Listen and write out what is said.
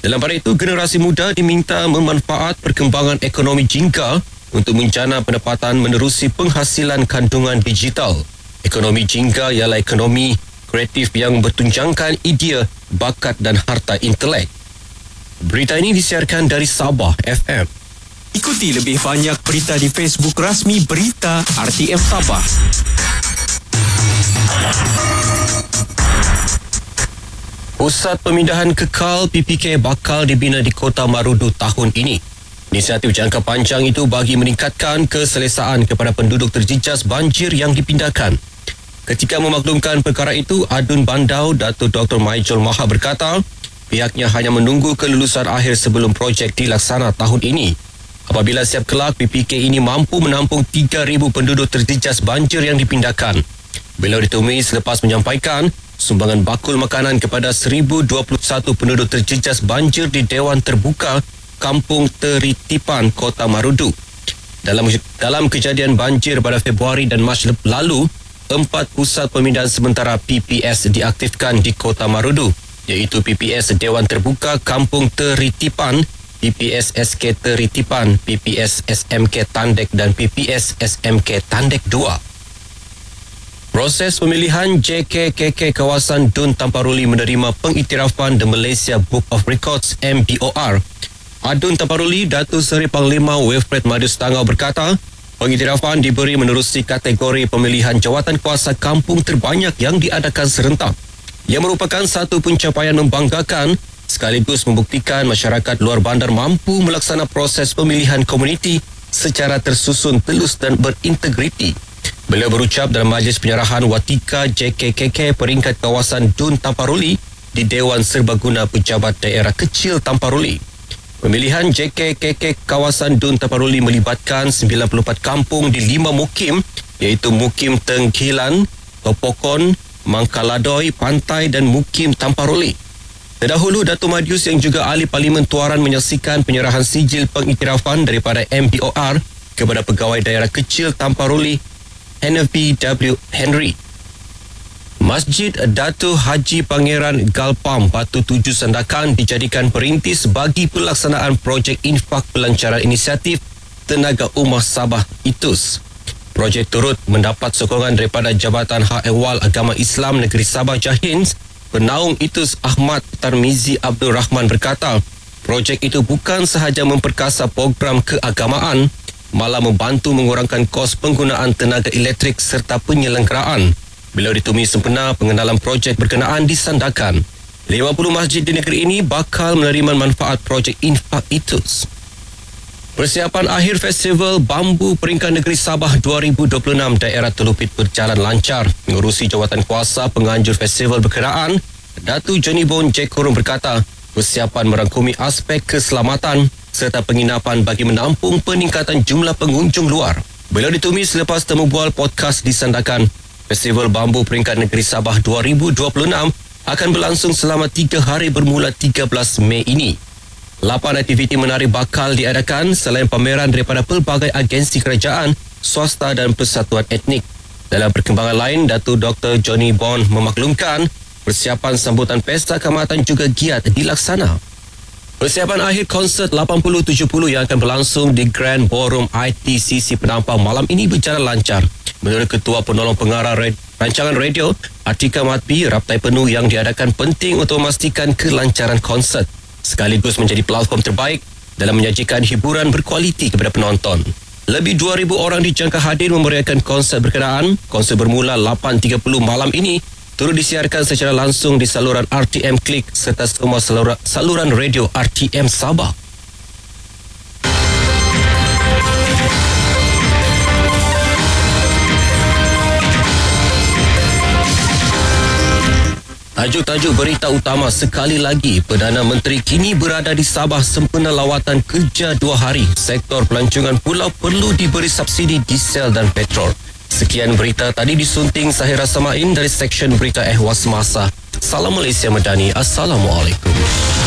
Dalam pada itu, generasi muda diminta memanfaat perkembangan ekonomi jingga untuk menjana pendapatan menerusi penghasilan kandungan digital. Ekonomi jingga ialah ekonomi kreatif yang bertunjangkan idea, bakat dan harta intelek. Berita ini disiarkan dari Sabah FM. Ikuti lebih banyak berita di Facebook rasmi Berita RTM Sabah. Pusat Pemindahan Kekal PPK bakal dibina di Kota Marudu tahun ini. Inisiatif jangka panjang itu bagi meningkatkan keselesaan kepada penduduk terjejas banjir yang dipindahkan. Ketika memaklumkan perkara itu, Adun Bandau Datuk Dr. Maijol Maha berkata, pihaknya hanya menunggu kelulusan akhir sebelum projek dilaksana tahun ini. Apabila siap kelak, PPK ini mampu menampung 3,000 penduduk terjejas banjir yang dipindahkan. Beliau ditemui selepas menyampaikan sumbangan bakul makanan kepada 1,021 penduduk terjejas banjir di Dewan Terbuka Kampung Teritipan, Kota Marudu. Dalam kejadian banjir pada Februari dan Mac lalu, 4 pusat pemindahan sementara PPS diaktifkan di Kota Marudu, iaitu PPS Dewan Terbuka Kampung Teritipan, PPS SK Teritipan, PPS SMK Tandek dan PPS SMK Tandek 2. Proses pemilihan JKKK kawasan Dun Tamparuli menerima pengiktirafan The Malaysia Book of Records MBOR. Adun Tamparuli, Datuk Seri Panglima Wilfred Madius Tangau berkata, pengiktirafan diberi menerusi kategori pemilihan jawatan kuasa kampung terbanyak yang diadakan serentak. Ia merupakan satu pencapaian membanggakan sekaligus membuktikan masyarakat luar bandar mampu melaksana proses pemilihan komuniti secara tersusun, telus dan berintegriti. Beliau berucap dalam majlis penyerahan watika JKKK peringkat kawasan Dun Tamparuli di Dewan Serbaguna Pejabat Daerah Kecil Tamparuli. Pemilihan JKKK kawasan Dun Tamparuli melibatkan 94 kampung di 5 mukim, iaitu Mukim Tengkilan, Topokon, Mangkaladoi, Pantai dan Mukim Tamparuli. Terdahulu, Datuk Madius yang juga ahli Parlimen Tuaran menyaksikan penyerahan sijil pengiktirafan daripada MBOR kepada Pegawai Daerah Kecil Tamparuli, NFB W. Henry. Masjid Datuk Haji Pangeran Galpam Batu Tujuh Sandakan dijadikan perintis bagi pelaksanaan projek infak pelancaran inisiatif Tenaga Umah Sabah ITUS. Projek turut mendapat sokongan daripada Jabatan Hak Ehwal Agama Islam Negeri Sabah Jahins. Penaung ITUS Ahmad Tarmizi Abdul Rahman berkata, projek itu bukan sahaja memperkasa program keagamaan, malah membantu mengurangkan kos penggunaan tenaga elektrik serta penyelenggaraan. Beliau ditemui sempena pengenalan projek berkenaan di Sandakan. 50 masjid di negeri ini bakal menerima manfaat projek infak ITUS. Persiapan akhir Festival Bambu Peringkat Negeri Sabah 2026 daerah Telupit berjalan lancar. Mengurusi jawatan kuasa penganjur festival berkenaan, Datuk Johnny Bon Jack Korong berkata, persiapan merangkumi aspek keselamatan serta penginapan bagi menampung peningkatan jumlah pengunjung luar. Beliau ditemui selepas temu bual podcast di Sandakan. Festival Bambu Peringkat Negeri Sabah 2026 akan berlangsung selama 3 hari bermula 13 Mei ini. 8 aktiviti menarik bakal diadakan selain pameran daripada pelbagai agensi kerajaan, swasta dan persatuan etnik. Dalam perkembangan lain, Datuk Dr. Johnny Bond memaklumkan persiapan sambutan Pesta Kaamatan juga giat dilaksana. Persiapan akhir konsert 80-70 yang akan berlangsung di Grand Ballroom ITCC Penampang malam ini berjalan lancar. Menurut Ketua Penolong Pengarah Rancangan Radio, Atika Matbi, raptai penuh yang diadakan penting untuk memastikan kelancaran konsert, sekaligus menjadi platform terbaik dalam menyajikan hiburan berkualiti kepada penonton. Lebih 2,000 orang dijangka hadir memeriahkan konsert berkenaan. Konsert bermula 8.30 malam ini turut disiarkan secara langsung di saluran RTM Klik serta semua saluran radio RTM Sabah. Tajuk-tajuk berita utama sekali lagi. Perdana Menteri kini berada di Sabah sempena lawatan kerja 2 hari. Sektor pelancongan pulau perlu diberi subsidi diesel dan petrol. Sekian berita tadi disunting Sahira Samain dari Seksyen Berita Ehwal Semasa. Salam Malaysia Madani. Assalamualaikum.